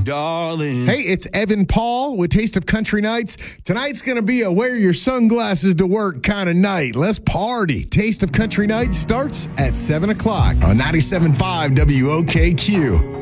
darling. Hey, it's Evan Paul with Taste of Country Nights. Tonight's going to be a wear your sunglasses to work kind of night. Let's party. Taste of Country Nights starts at 7 o'clock on 97.5 WOKQ.